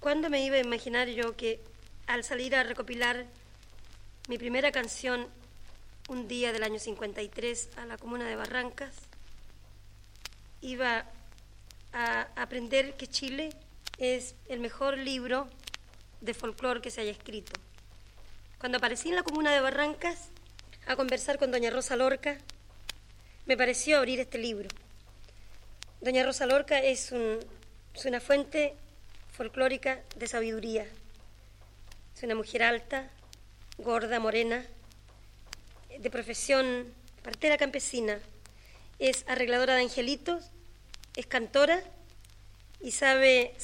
¿Cuándo me iba a imaginar yo que al salir a recopilar mi primera canción un día del año 53 a la comuna de Barrancas, iba a aprender que Chile es el mejor libro de folclore que se haya escrito? Cuando aparecí en la comuna de Barrancas a conversar con doña Rosa Lorca, me pareció abrir este libro. Doña Rosa Lorca es una fuente folclórica de sabiduría. Es una mujer alta, gorda, morena, de profesión partera campesina. Es arregladora de angelitos, es cantora y sabe